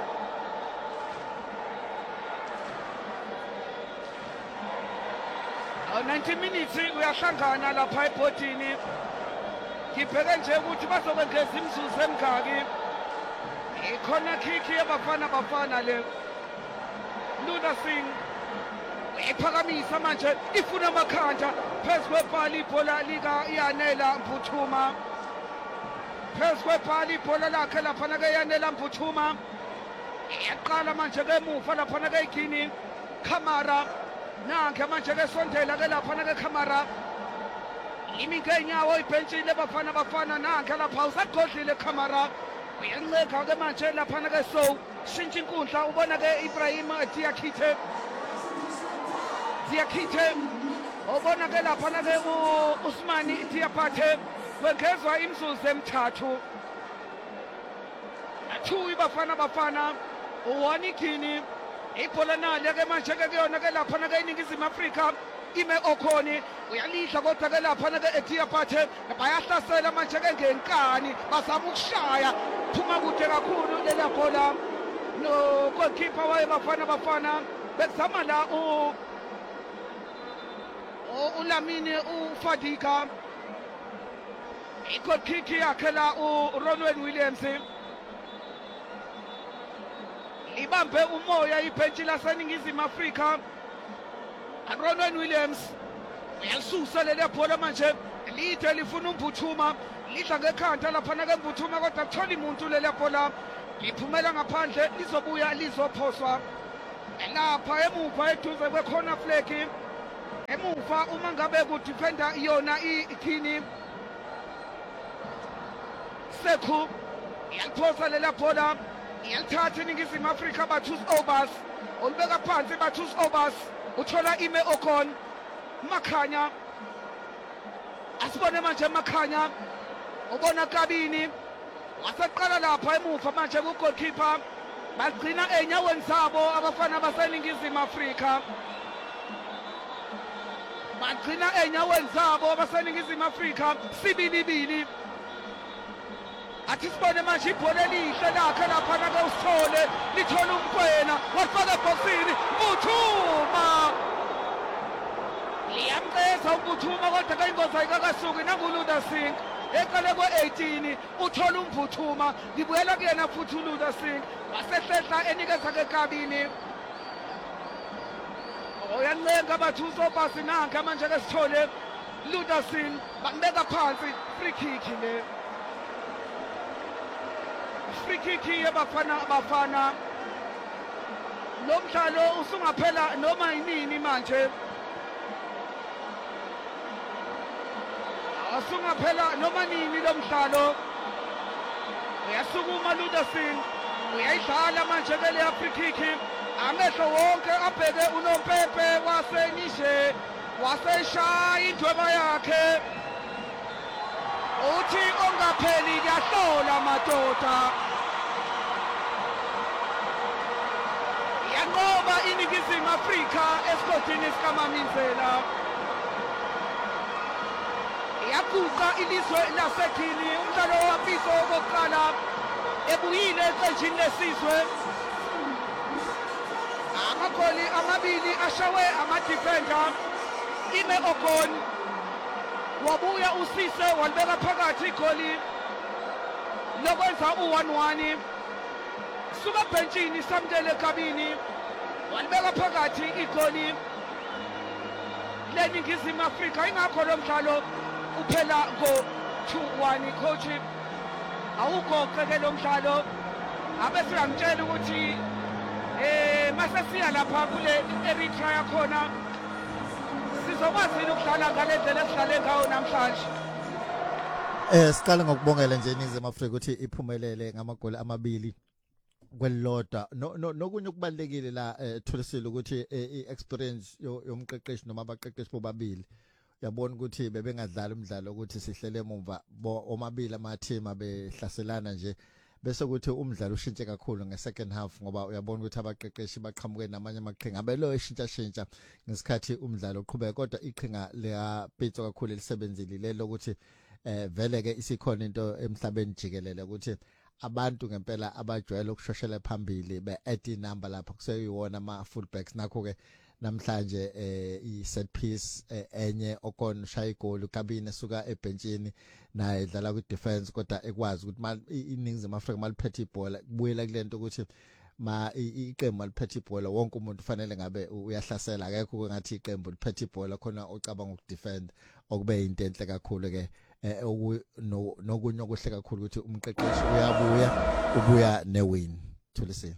ninety minutes uyahlangana lapha ebhodini ngibheke nje ukuthi bazokwengeza imzuzu emgaki ikhona kick yabafana bafana le Luna Singh iphakamisa manje ifuna amakhanda phezu kwebhali ibhola lika Yanela Mbuthuma phezu kwebhali ibhola lakhe lapha na ke Yanela Mbuthuma yaqala manje ke emuva lapha na ke igini Khamara nanke manje ke sondela ke lapha na ke Khamara imi ngenyawo ibhentshile bafana bafana nanke lapha usagodlile Khamara uyanceka ke manje lapha na ke Sow shintsha inkundla ubona ke Ibrahim Diakite Diakite ubona ke lapha na ke uUsmani Diapate kwengezwa imzuzu emithathu two ibafana bafana one igini ibhola nale ke manje ke kuyona ke lapha na ke iningizimu Afrika ime okhoni uyalidla kodwa ke lapha na ke Diapate bayahlasela manje ke ngenkani bazama ukushaya phuma kude kakhulu lela bhola no goalkeeper waye bafana bafana bezama la u uLamine uFadika ikho kick yakhe la uRonwen Williams ibambe umoya ibhentshi laseningizimu Afrika uRonwen Williams uyasusa leli bhola manje lide lifuna uMbuthuma lidla ngekhanda lapha na ke Mbuthuma kodwa kuthola umuntu leli bhola liphumela ngaphandle lizobuya lizophoswa lapha emuva eduze kwekhona flag emuva emuva uma ngabe ku defender iyona ikhini Sekhu iyaliphosa lela bhola iyalithatha iningizimu Afrika bathus Obas olibeka phansi bathus Obas uthola ime Okon Makhanya asibone manje Makhanya ubona Kabini wasaqala lapha emuva manje ku goalkeeper bagcina enyaweni zabo abafana baseningizimu Afrika bagcina enyaweni zabo abaseningizimu Afrika sibilibili athi sibone manje ibhola elihle lakhe lapha nake usithole lithola umkwena wafaka ebhokisini Muthuma liyamceza uMuthuma kodwa kayingozi ayikakasuki nanguluda Singh eqale kwe-eighteen uthola uMvuthuma ngibuyela kuyena futhi uLuda Singh wasehlehla enikeza ke Kabini oyancenga bathuso Obas nanke manje ke sithole Luda Singh bambeka phansi free kick le free kick yebafana abafana lo mdlalo usungaphela noma yinini manje asungaphela noma nini lo mdlalo uyasukuma Luda Singh uyayidlala manje ke le free kick amehlo wonke abheke uNompepe wasenishe waseshaya indweba yakhe uthi ongapheli kuyahlola madoda yanqoba iningizimu Afrika esigodini sikaMamindlela yaguqa ilizwe laseGini umdlalo wambizo wokuqala ebuyile eqenjini lesizwe amagoli amabili ashawe ama-defender ime Okon wabuya uSise walibeka phakathi igoli lokwenza u-one one suka ebhentshini Samkele Kabini walibeka phakathi igoli leningizimu Afrika ingakho lo mdlalo uphela ngo-two one coach awugoqeke lo mdlalo abe siyamtshela ukuthi eh masasiya lapha kule Eritrea yakhona sizokwazi ukudlala ngale ndlela esidlale ngayo namhlanje. Eh siqala ngokubongela nje iningizimu Afrika ukuthi iphumelele ngamagoli amabili kwelilodwa nokunye okubalekile la Thulisile ukuthi iexperience yomqeqeshi noma abaqeqeshi bobabili uyabona ukuthi bebengadlala umdlalo ukuthi sihlele emuva omabili ama team abehlaselana nje bese kuthi umdlalo ushintshe kakhulu ngesecond half ngoba uyabona ukuthi abaqeqeshi baqhamuke namanye amaqhinga abelo eshintsha shintsha ngesikhathi umdlalo uqhubeka kodwa iqhinga leyapitso kakhulu elisebenzile lelo ukuthi eh vele ke isikhona into emhlabeni jikelele ukuthi abantu ngempela abajwayele ukushoshela phambili be-add number lapha kuseyiwona ama fullbacks nakho ke namhlanje eh i set piece enye Okon shaya igoli Kabini suka ebhenchini naye edlala ku defense kodwa ekwazi ukuthi iningizimu Afrika maliphethe ibhola kubuyela kulento ukuthi ma iqembu maliphethe ibhola wonke umuntu ufanele ngabe uyahlasela akekho ngathi iqembu liphethe ibhola khona ocabanga ukudefend okube into enhle kakhulu ke nokunye okuhle kakhulu ukuthi umqeqeshi uyabuya ubuya newin Thulisile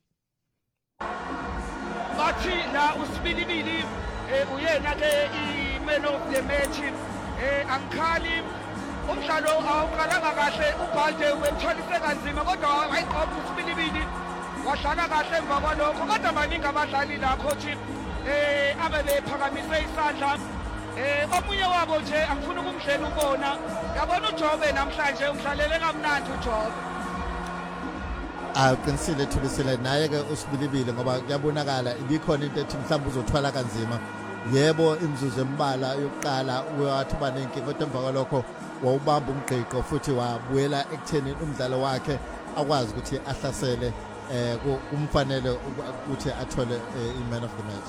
bathi la usibilibili uyena ke i-man of the match angikhali umdlalo awuqalanga kahle uBalde wemtholise kanzima kodwa wayiqopha usibilibili wadlala kahle emva kwalokho kodwa baningi abadlali la coach eh abe bephakamise isandla eh omunye wabo nje angifuna ukumdlela ubona yabona uJobe namhlanje umdlalele kamnandi uJobe aqinisile Thulisile naye ke usibilibili ngoba kuyabonakala ibikhona into ethi mhlawumbe uzothwala kanzima yebo imzuzu embala yokuqala uyathi banenkinga kodwa emva kwalokho wawubamba umgqiqo futhi wabuyela ekutheni umdlalo wakhe akwazi ukuthi ahlasele eh kumfanele ukuthi athole i-man of the match.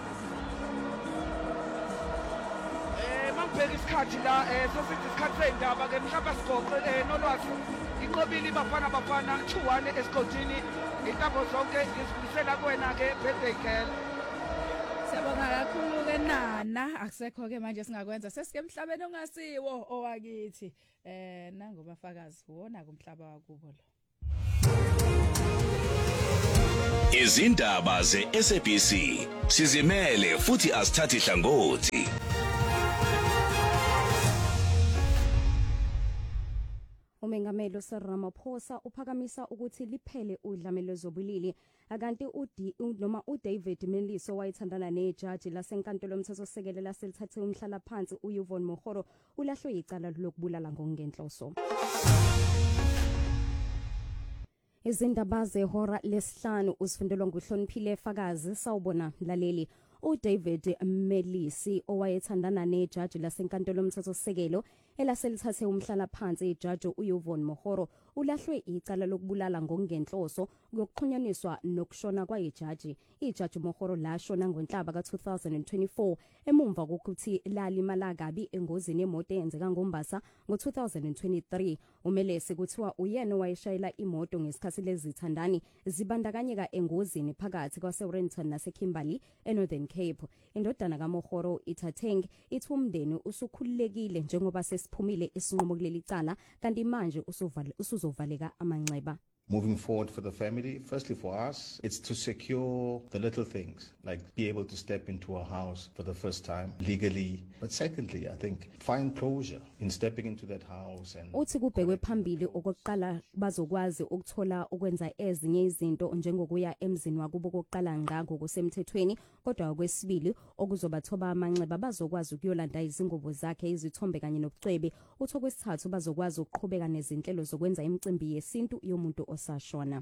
Eh mangibheka isikhathi la eh sesithi isikhathi sendaba ke mhlawumbe sigoqe nolwazi inqobili bafana bafana two one esigodini intambo zonke ngizibuyisela kuwena ke birthday girl. Siyabonga kakhulu ke nana akusekho ke manje singakwenza sesike emhlabeni ongasiwo owakithi eh nangobafakazi wona kumhlaba wakubo lo. Izindaba ze S A B C sizimele futhi asithathi hlangothi. Umengameli uCyril Ramaphosa uphakamisa ukuthi liphele udlame lwezobulili akanti uD noma uDavid Meliso wayithandana nejaji lasenkantolo yomthethosisekelo laselithathe umhlala phansi uYvonne Mogoro ulahlwe icala lokubulala ngokungenhloso. Izindaba zehora lesihlanu usifundelwa nguhloniphile Fakazi sawubona mlaleli. uDavid Melisi owayethandana nejaji lasenkantolo yomthethosisekelo elaselithathe umhlala phansi ijaji uYvonne Mogoro ulahlwe icala lokubulala ngokungenhloso yokuxhunyaniswa nokushona kwayijaji. Ijaji Mogoro lashona ngoNhlaba ka two thousand twenty-four emumva kokuthi lalimala kabi engozini yemoto eyenzeka ngoMbasa ngo two thousand twenty-three. Umelesi kuthiwa uyena owayeshayela imoto ngesikhathi lezithandani zibandakanyeka engozini phakathi kwaseRenton naseKimberley eNorthern Cape. Indodana kaMogoro Ithateng ithi umndeni usukhululekile njengoba sesiphumile isinqumo kuleli cala kanti manje usuzovaleka amanxeba. Moving forward for the family, firstly for us, it's to secure the little things, like be able to step into a house for the first time legally. But secondly, I think find closure in stepping into that house. And uthi kubhekwe phambili okokuqala bazokwazi ukuthola ukwenza ezinye izinto njengokuya emzini wakubo kokuqala ngqa ngokusemthethweni, kodwa okwesibili okuzobathoba amanxeba bazokwazi ukuyolanda izingubo zakhe izithombe kanye nobucwebe. Uthi okwesithathu bazokwazi ukuqhubeka nezinhlelo zokwenza imicimbi yesintu yomuntu osashona.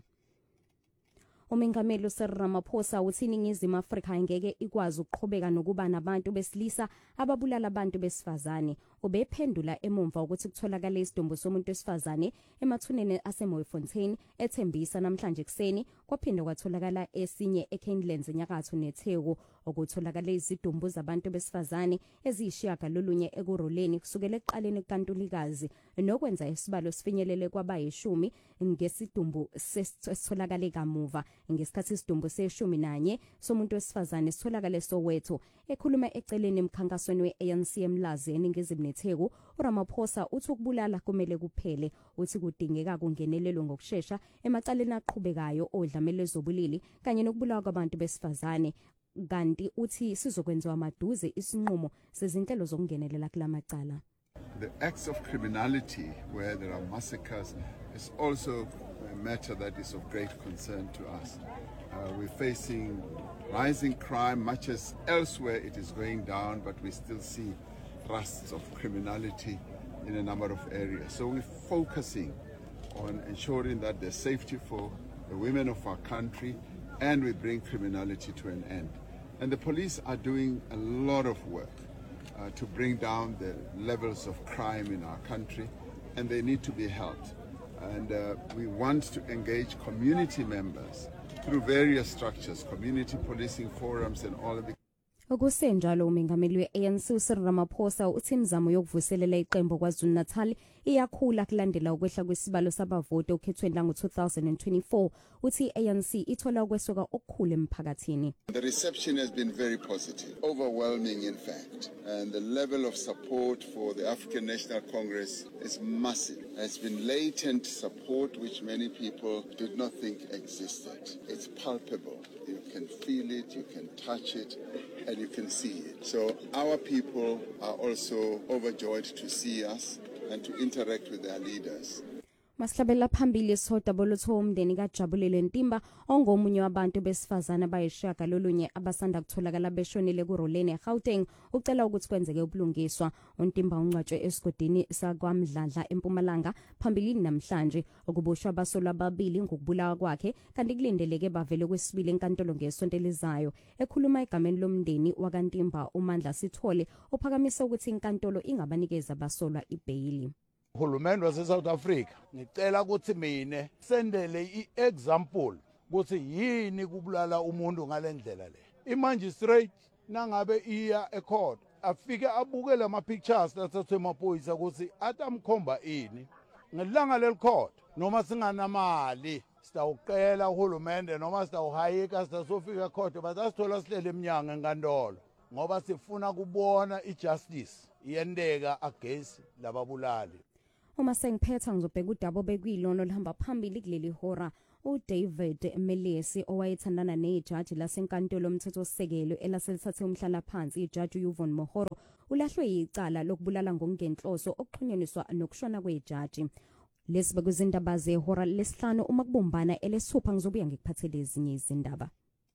Umengameli uCyril Ramaphosa uthi iNingizimu Afrika angeke ikwazi ukuqhubeka nokuba nabantu besilisa ababulala abantu besifazane. Ubephendula emumva ukuthi kutholakala isidumbu somuntu wesifazane emathuneni aseMoyfontein ethembisa namhlanje kuseni kwaphinde kwatholakala esinye eKainlands enyakatho neTheku okutholakala izidumbu zabantu besifazane eziyishiyaga lolunye ekuroleni kusukela eqaleni kaNtulikazi nokwenza isibalo sifinyelele kwabayishumi ngesidumbu sesitholakala kamuva ngesikhathi isidumbu seshumi nanye somuntu wesifazane sitholakala eSoweto. Ekhuluma eceleni emkhankasweni we-A N C eMlazi eNingizimu neTheku, uRamaphosa uthi ukubulala kumele kuphele. Uthi kudingeka kungenelelwe ngokusheshsha emacaleni aqhubekayo odlame lwezobulili kanye nokubulawa kwabantu besifazane. Kanti uthi sizokwenziwa amaduze isinqumo sezinhlelo zokungenelela kulamacala. The acts of criminality where there are massacres is also a matter that is of great concern to us. Uh, we're facing rising crime, much as elsewhere it is going down, but we still see thrusts of criminality in a number of areas. So we're focusing on ensuring that there's safety for the women of our country and we bring criminality to an end. And the police are doing a lot of work uh, to bring down the levels of crime in our country, and they need to be helped. And uh, we want to engage community members through various structures, community policing forums and all of the Okusenjalo umengameli we-A N C uCyril Ramaphosa uthi imizamo yokuvuselela iqembu kwaZulu-Natal iyakhula kulandela ukwehla kwesibalo sabavoti okhethweni lango two thousand twenty-four. Uthi i-A N C ithola ukwesuka okukhulu emphakathini. The reception has been very positive, overwhelming in fact, and the level of support for the African National Congress is massive. There's been latent support which many people did not think existed. It's palpable. You can feel it, you can touch it, and you can see it. So our people are also overjoyed to see us and to interact with their leaders. Masihlabela phambili soda bolotho umndeni kaJabulile Ntimba ongomunye wabantu besifazana abayishaga lolunye abasanda kutholakala beshonile kuRoleni eGauteng ucela ukuthi kwenzeke ubulungiswa. uNtimba ungcwatshwe esigodini sakwamdladla eMpumalanga phambilini namhlanje okubushwa abasolwa ababili ngokubulawa kwakhe kanti kulindeleke bavele kwesibili enkantolo ngesonto elizayo. Ekhuluma egameni lomndeni wakaNtimba uMandla Sithole uphakamisa ukuthi inkantolo ingabanikeza abasolwa ibhayili. Uhulumeni wase-South Africa ngicela ukuthi mine sendele i-example ukuthi yini kubulala umuntu ngalendlela le. I-magistrate nangabe iya ecourt afike abuke lama pictures lathathwe emaphoyisa ukuthi atamkhomba ini ngelanga lelicourt noma singanamali sitawuqela uhulumende noma sitawuhayika sitasofika ecourt basasithola sihlele eminyango enkantolo ngoba sifuna kubona i-justice iyendeka against lababulali. Uma sengiphetha ngizobheka udaba obekwilono lihamba phambili kuleli hora. uDavid Melisi owayethandana nejaji lasenkantolo yomthethosisekelo elaselithathe umhlala phansi ijaji uYvonne Mogoro ulahlwe icala lokubulala ngokungenhloso okuxhunyaniswa nokushona kwejaji. Lesibe kuzindaba zehora lesihlanu uma kubumbana elesithupha ngizobuya ngikuphathele ezinye izindaba.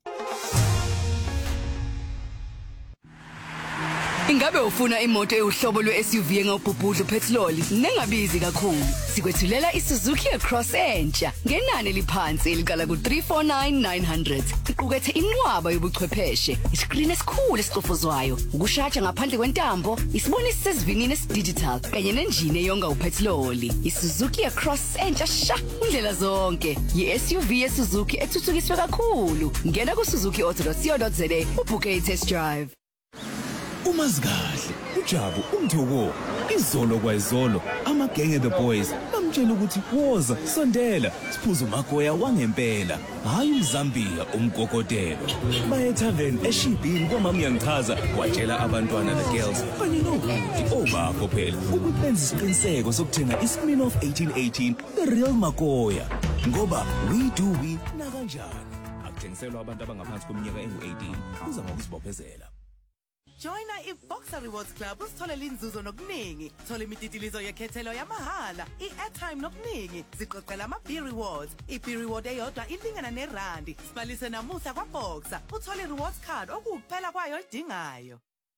Ingabe ufuna imoto euhlobo lwe-S U V engawubhubhudla upetrol nengabizi kakhulu? Sikwethulela iSuzuki Cross entsha ngenani eliphansi elikala ku three four nine nine hundred. Iqukethe inqwaba yobuchwepheshe, iskrini esikhulu esicofozwayo, ukushaja ngaphandle kwentambo, isibonisi sesivinini esidigital kanye nenjini eyonga upetrol. iSuzuki Cross entsha sha indlela zonke. Yi-S U V yeSuzuki ethuthukiswe kakhulu. Ngena ku suzuki auto dot co dot za ubhuke i-test drive. Umazikahle uJabu umthoko izolo kwayizolo amagenge the boys bamtshela ukuthi woza sondela siphuza umagoya wangempela hayi uMzambia umgogotelo baye tavern eShibhini kwamama yangichaza watshela abantwana the girls kanye nobuthi obakho phela ukubenza isiqiniseko sokuthenga iSmirnoff eighteen eighteen the real magoya ngoba we do we na kanjani akuthengiselwa abantu abangaphansi kweminyaka engu eighteen uza ngokusibophezela. Joina iBoxer Rewards Club usitholela inzuzo nokuningi. Thola imititilizo yekhethelo yamahala, i-airtime nokuningi. Ziqoqela ama-B Rewards. I-B Reward eyodwa ilingana nerandi. Sibalise namuhla kwaBoxer. Uthole i-rewards card okuwukuphela kwayo oyidingayo.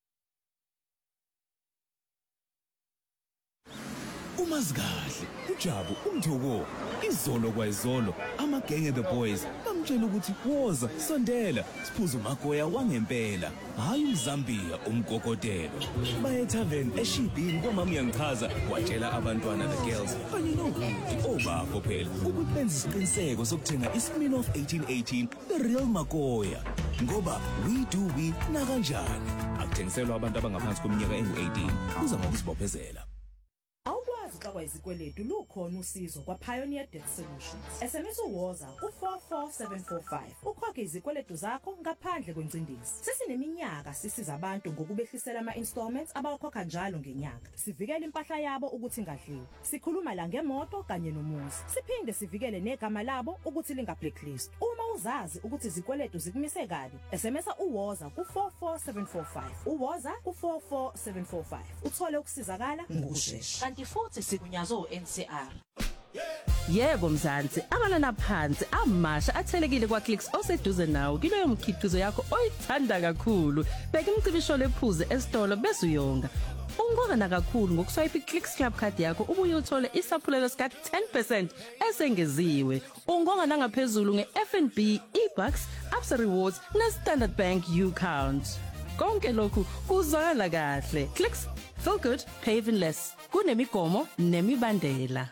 Umazikahle uJabu umthoko izolo kwayizolo amagenge the boys bamtshela ukuthi woza sondela siphuza umagoya wangempela hayi uMzambia umgogotelo baye tavern eShibhini kwamama yangichaza watshela abantwana the girls kanye nobuthi obakho phela ukubenza isiqiniseko sokuthenga iSmirnoff eighteen eighteen the real magoya ngoba we do we na kanjani akuthengiselwa abantu abangaphansi kweminyaka engu eighteen uza ngokusibophezela. Xa izikweletu lukhona usizo kwa Pioneer Debt Solutions. S M S uwoza ku four four seven four five. Ukhokhe izikweletu zakho ngaphandle kwencindezi. Sesineminyaka sisiza abantu ngokubehlisela ama installments abakhokha njalo ngenyanga. Sivikele impahla yabo ukuthi ingadliwa. Sikhuluma la ngemoto kanye nomuzi. Siphinde sivikele negama labo ukuthi linga blacklist. Uma uzazi ukuthi izikweletu zikumise kabi, S M S uwoza ku four four seven four five. Uwoza ku four four seven four five. Uthole ukusizakala ngokusheshsha. Kanti futhi sikunyazo N C R. Yebo mzansi, amanani aphansi amasha athelekile kwa Clicks oseduze nawe kileyo mkhiqizo yakho oyithanda kakhulu. Beka imicibisho lephuze esitolo bese uyonga. Ungqoka kakhulu ngokuswipe iClicks Club card yakho ubuye uthole isaphulelo sika ten percent esengeziwe. Ungonga nangaphezulu ngeF N B, eBucks, Absa Rewards na Standard Bank U-Count. Konke lokhu kuzwakala kahle. Clicks, feel good, pay even less. Kunemigomo nemibandela.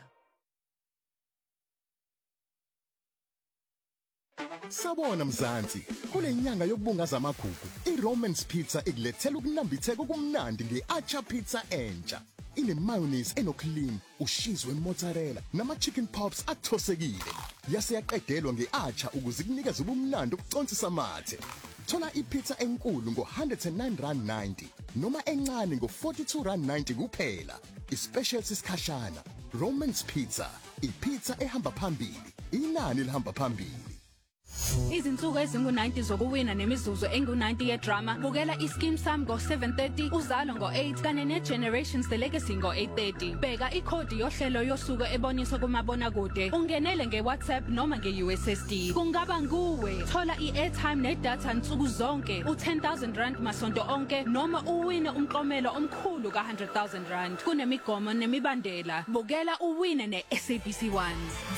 Sabona mzansi, kule nyanga yokubungaza amagugu, iRomans Pizza ikulethela ukunambitheka okumnandi ngeAcha Pizza entsha. Ine mayonnaise enoclean, ushizi wemozzarella nama chicken pops athosekile. Yase yaqedelwa ngeAcha ukuze ikunikeze ubumnandi obuconsisa amathe. Thola ipizza enkulu ngo one hundred nine rand ninety noma encane ngo forty-two rand ninety kuphela. Ispecial sikhashana, Romans Pizza, ipizza ehamba phambili, inani lihamba phambili. Izinsuku ezingu ninety zokuwina nemizuzu engu ninety yedrama. Bukela iScheme Sam ngo seven thirty, uzalo ngo eight kane neGenerations The Legacy ngo eight thirty. Bheka ikhodi yohlelo yosuku eboniswa kumabona kude. Ungenele ngeWhatsApp noma ngeU S S D. Kungaba nguwe. Thola i-airtime nedatha nsuku zonke u ten thousand rand masonto onke noma uwine umklomelo omkhulu ka one hundred thousand rand. Kunemigomo nemibandela. Bukela uwine neS A B C one.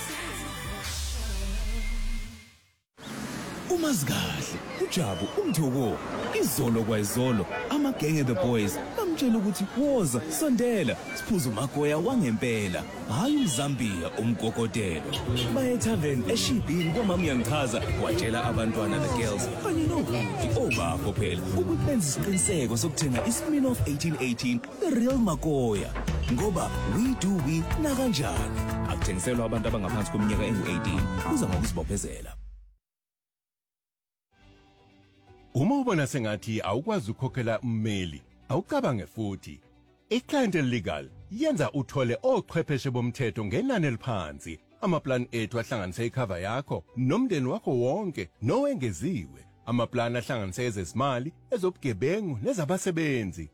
Umazikahle uJabu umthoko izolo kwayizolo amagenge the boys bamtshela ukuthi woza sondela siphuza umagoya wangempela hayi uMzambia umgogotelo baye tavern eShibhini kwamama yangichaza watshela abantwana the girls kanye nobuthi obakho phela ukubenza isiqiniseko sokuthenga iSmirnoff eighteen eighteen the real magoya ngoba we do we na kanjani akuthengiselwa abantu abangaphansi kweminyaka engu eighteen uza ngokusibophezela. Uma ubona sengathi awukwazi ukukhokhela ummeli, awucabange futhi. iClient Legal yenza uthole ochwepheshe bomthetho ngenani eliphansi. Amaplan ethu ahlanganise icover yakho nomndeni wakho wonke nowengeziwe. Amaplan ahlanganise ezezimali, ezobugebengu nezabasebenzi.